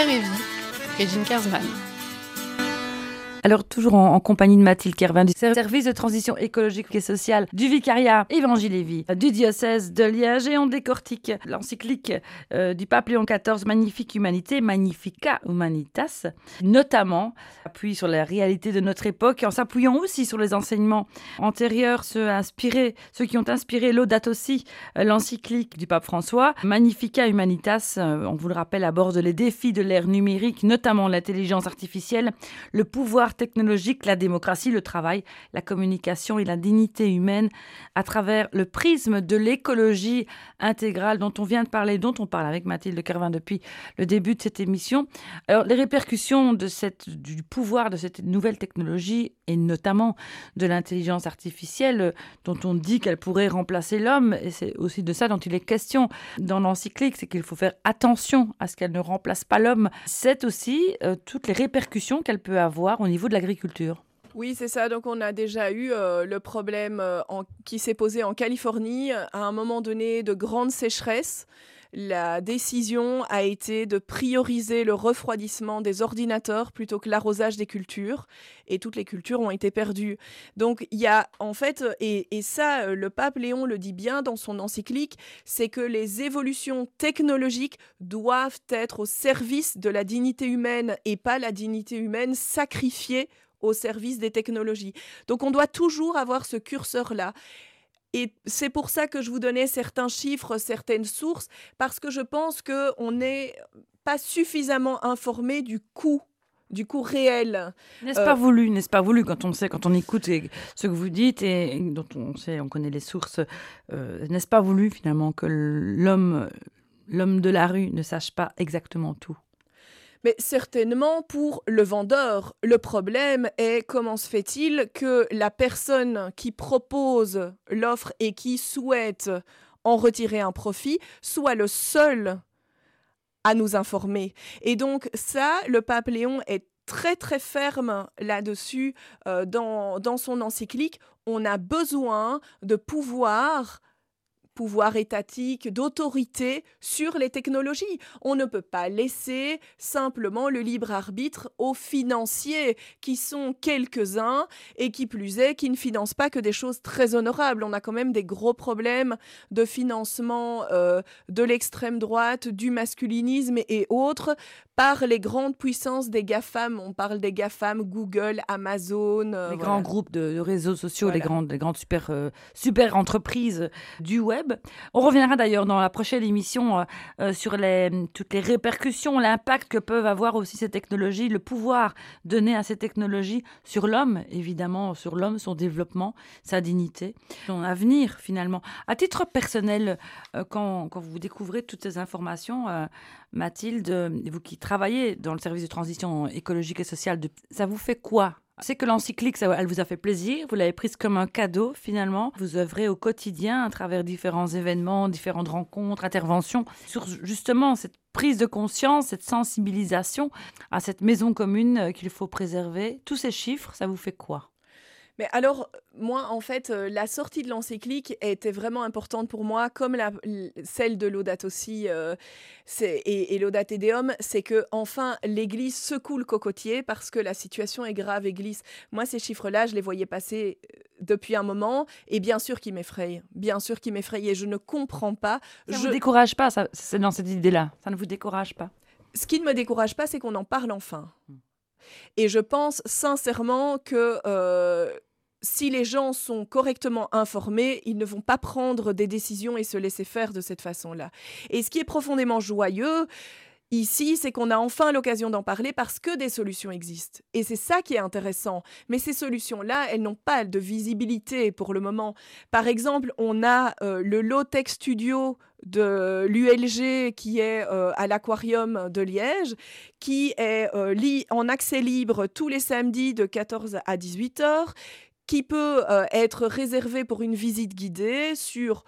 et vie, Régine Kersman. Alors, toujours en compagnie de Mathilde Kervin du service de transition écologique et sociale du vicariat Évangile et Vie du diocèse de Liège, et on décortique l'encyclique du pape Léon XIV Magnifica Humanité, Magnifica Humanitas, notamment appuie sur la réalité de notre époque, en s'appuyant aussi sur les enseignements antérieurs, ceux qui ont inspiré Laudato Si, l'encyclique du pape François. Magnifica Humanitas, on vous le rappelle, aborde les défis de l'ère numérique, notamment l'intelligence artificielle, le pouvoir technologique, la démocratie, le travail, la communication et la dignité humaine à travers le prisme de l'écologie intégrale dont on vient de parler, dont on parle avec Mathilde Kervin depuis le début de cette émission. Alors, les répercussions du pouvoir de cette nouvelle technologie et notamment de l'intelligence artificielle dont on dit qu'elle pourrait remplacer l'homme, et c'est aussi de ça dont il est question dans l'encyclique, c'est qu'il faut faire attention à ce qu'elle ne remplace pas l'homme. C'est aussi toutes les répercussions qu'elle peut avoir au niveau de l'agriculture. Oui, c'est ça. Donc, on a déjà eu le problème qui s'est posé en Californie à un moment donné de grande sécheresse. La décision a été de prioriser le refroidissement des ordinateurs plutôt que l'arrosage des cultures, et toutes les cultures ont été perdues. Donc il y a en fait, et ça le pape Léon le dit bien dans son encyclique, c'est que les évolutions technologiques doivent être au service de la dignité humaine et pas la dignité humaine sacrifiée au service des technologies. Donc on doit toujours avoir ce curseur-là. Et c'est pour ça que je vous donnais certains chiffres, certaines sources, parce que je pense qu'on n'est pas suffisamment informé du coût réel. N'est-ce pas voulu quand on écoute ce que vous dites et dont on connaît les sources, n'est-ce pas voulu finalement que l'homme de la rue ne sache pas exactement tout? Mais certainement pour le vendeur. Le problème est comment se fait-il que la personne qui propose l'offre et qui souhaite en retirer un profit soit le seul à nous informer. Et donc ça, le pape Léon est très très ferme là-dessus dans son encyclique. On a besoin de pouvoir étatique, d'autorité sur les technologies. On ne peut pas laisser simplement le libre arbitre aux financiers qui sont quelques-uns et qui plus est, qui ne financent pas que des choses très honorables. On a quand même des gros problèmes de financement de l'extrême droite, du masculinisme et autres par les grandes puissances des GAFAM. On parle des GAFAM, Google, Amazon. Les grands groupes de réseaux sociaux, voilà. les grandes super entreprises du web. On reviendra d'ailleurs dans la prochaine émission sur toutes les répercussions, l'impact que peuvent avoir aussi ces technologies, le pouvoir donné à ces technologies sur l'homme, évidemment, sur l'homme, son développement, sa dignité, son avenir finalement. À titre personnel, quand vous découvrez toutes ces informations, Mathilde, vous qui travaillez dans le service de transition écologique et sociale, ça vous fait quoi ? C'est que l'encyclique, elle vous a fait plaisir, vous l'avez prise comme un cadeau finalement. Vous œuvrez au quotidien à travers différents événements, différentes rencontres, interventions, sur justement cette prise de conscience, cette sensibilisation à cette maison commune qu'il faut préserver. Tous ces chiffres, ça vous fait quoi ? Mais alors, moi, en fait, la sortie de l'encyclique était vraiment importante pour moi, comme celle de Laudato Si et Laudate Deum, c'est que enfin l'Église secoue le cocotier parce que la situation est grave et glisse. Moi, ces chiffres-là, je les voyais passer depuis un moment, et bien sûr qu'ils m'effrayent. Et je ne comprends pas. Ça ne vous décourage pas, c'est dans cette idée-là. Ça ne vous décourage pas? Ce qui ne me décourage pas, c'est qu'on en parle enfin. Et je pense sincèrement que si les gens sont correctement informés, ils ne vont pas prendre des décisions et se laisser faire de cette façon-là. Et ce qui est profondément joyeux ici, c'est qu'on a enfin l'occasion d'en parler parce que des solutions existent. Et c'est ça qui est intéressant. Mais ces solutions-là, elles n'ont pas de visibilité pour le moment. Par exemple, on a le Low-Tech Studio de l'ULG qui est à l'Aquarium de Liège, qui est en accès libre tous les samedis de 14 à 18 heures, qui peut être réservé pour une visite guidée sur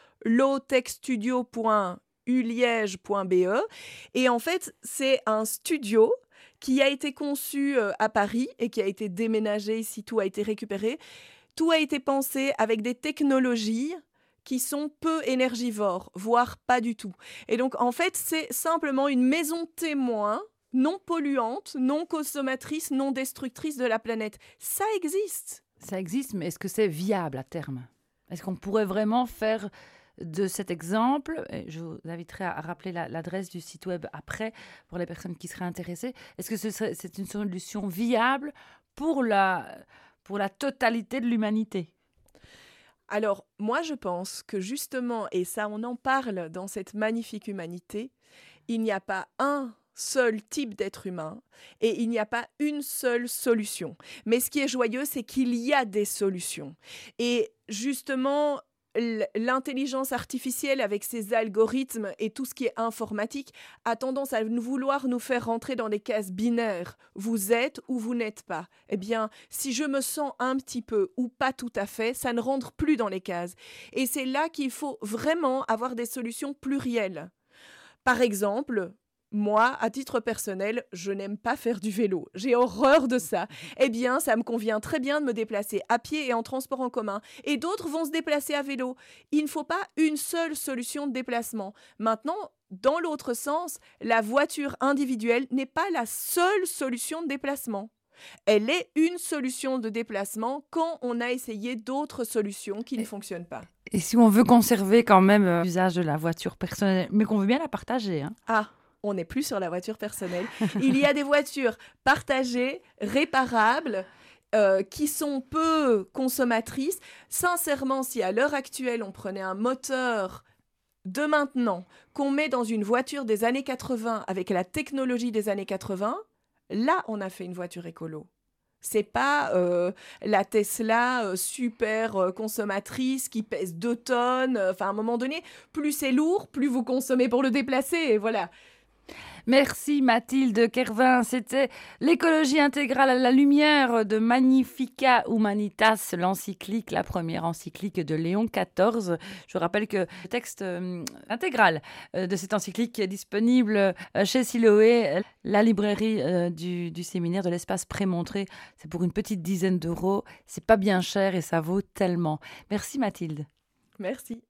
lowtechstudio.uliege.be. Et en fait, c'est un studio qui a été conçu à Paris et qui a été déménagé ici, tout a été récupéré. Tout a été pensé avec des technologies qui sont peu énergivores, voire pas du tout. Et donc, en fait, c'est simplement une maison témoin non polluante, non consommatrice, non destructrice de la planète. Ça existe. Ça existe, mais est-ce que c'est viable à terme? Est-ce qu'on pourrait vraiment faire de cet exemple, et je vous inviterai à rappeler l'adresse du site web après pour les personnes qui seraient intéressées, est-ce que c'est une solution viable pour la totalité de l'humanité? Alors, moi, je pense que justement, et ça, on en parle dans cette magnifique humanité, il n'y a pas un seul type d'être humain et il n'y a pas une seule solution. Mais ce qui est joyeux, c'est qu'il y a des solutions. Et justement, l'intelligence artificielle avec ses algorithmes et tout ce qui est informatique a tendance à vouloir nous faire rentrer dans des cases binaires. Vous êtes ou vous n'êtes pas. Eh bien, si je me sens un petit peu ou pas tout à fait, ça ne rentre plus dans les cases. Et c'est là qu'il faut vraiment avoir des solutions plurielles. Par exemple, moi, à titre personnel, je n'aime pas faire du vélo. J'ai horreur de ça. Eh bien, ça me convient très bien de me déplacer à pied et en transport en commun. Et d'autres vont se déplacer à vélo. Il ne faut pas une seule solution de déplacement. Maintenant, dans l'autre sens, la voiture individuelle n'est pas la seule solution de déplacement. Elle est une solution de déplacement quand on a essayé d'autres solutions qui ne fonctionnent pas. Et si on veut conserver quand même l'usage de la voiture personnelle, mais qu'on veut bien la partager, hein? Ah, on n'est plus sur la voiture personnelle. Il y a des voitures partagées, réparables, qui sont peu consommatrices. Sincèrement, si à l'heure actuelle, on prenait un moteur de maintenant, qu'on met dans une voiture des années 80 avec la technologie des années 80, là, on a fait une voiture écolo. C'est pas la Tesla super consommatrice qui pèse 2 tonnes. Enfin, à un moment donné, plus c'est lourd, plus vous consommez pour le déplacer. Et voilà. Merci Mathilde Kervin, c'était l'écologie intégrale à la lumière de Magnifica Humanitas, l'encyclique, la première encyclique de Léon XIV. Je vous rappelle que le texte intégral de cette encyclique est disponible chez Siloé, la librairie du séminaire de l'espace Prémontré. C'est pour une petite dizaine d'euros, c'est pas bien cher et ça vaut tellement. Merci Mathilde. Merci.